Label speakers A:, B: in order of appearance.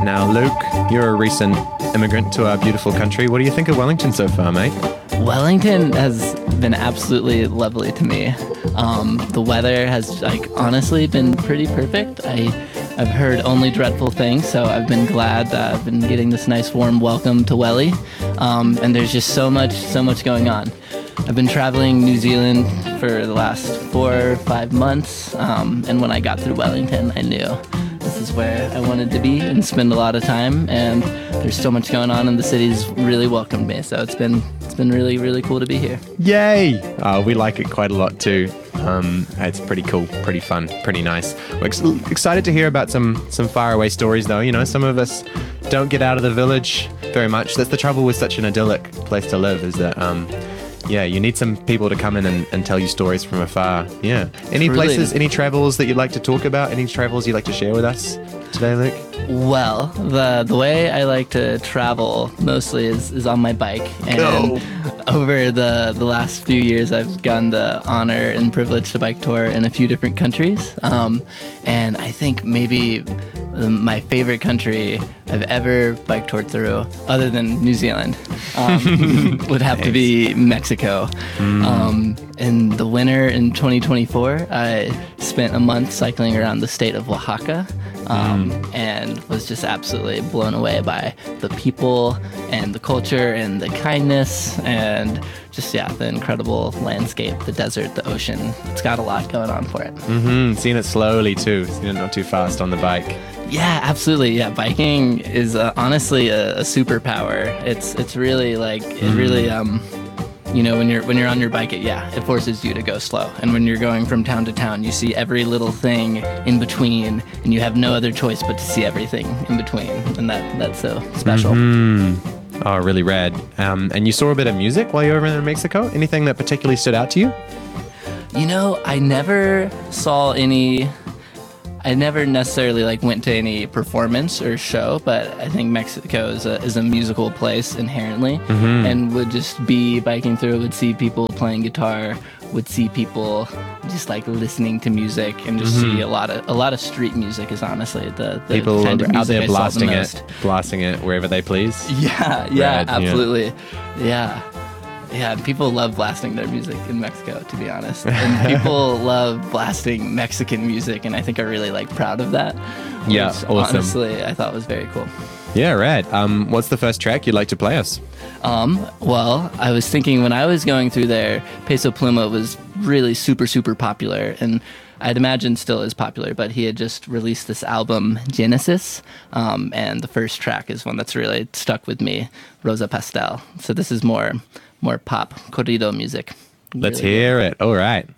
A: Now, Luke, you're a recent immigrant to our beautiful country. What do you think of Wellington so far, mate?
B: Wellington has been absolutely lovely to me. The weather has, honestly been pretty perfect. I've heard only dreadful things, so I've been glad that I've been getting this nice warm welcome to Welly. And there's just so much going on. I've been traveling New Zealand for the last 4 or 5 months, and when I got through Wellington, I knew this is where I wanted to be and spend a lot of time, and there's so much going on, and the city's really welcomed me, so it's been really, really cool to be here.
A: Yay! We like it quite a lot too. It's pretty cool, pretty fun, pretty nice. We're excited to hear about some faraway stories though. You know, some of us don't get out of the village very much. That's the trouble with such an idyllic place to live, is that you need some people to come in and tell you stories from afar. Yeah. Any places, any travels that you'd like to talk about? Any travels you'd like to share with us today, Luke?
B: Well, the way I like to travel mostly is on my bike. And over the last few years, I've gotten the honor and privilege to bike tour in a few different countries. And I think maybe my favorite country I've ever bike toured through, other than New Zealand, would have to be Mexico. In the winter in 2024, I spent a month cycling around the state of Oaxaca, and was just absolutely blown away by the people and the culture and the kindness and just, the incredible landscape, the desert, the ocean. It's got a lot going on for it.
A: Seeing it slowly too, seeing it not too fast on the bike.
B: Yeah, absolutely. Yeah, biking is honestly a superpower. It's really it really when you're on your bike, it forces you to go slow. And when you're going from town to town, you see every little thing in between, and you have no other choice but to see everything in between, and that's so special.
A: Oh, really rad. And you saw a bit of music while you were over in Mexico? Anything that particularly stood out to you?
B: You know, I never saw any. I never necessarily went to any performance or show, but I think Mexico is a musical place inherently, and would just be biking through, would see people playing guitar, would see people just listening to music, and just see a lot of street music is honestly the
A: people
B: kind of
A: out there blasting
B: it,
A: wherever they please.
B: Yeah, absolutely, yeah. Yeah, people love blasting their music in Mexico, to be honest. And people love blasting Mexican music, and I think are really proud of that.
A: Yeah, awesome.
B: Honestly, I thought was very cool.
A: Yeah, rad. What's the first track you'd like to play us?
B: Well, I was thinking when I was going through there, Peso Pluma was really super, super popular, and I'd imagine still is popular, but he had just released this album, Genesis, and the first track is one that's really stuck with me, Rosa Pastel. So this is more pop, corrido music.
A: Let's hear it. All right.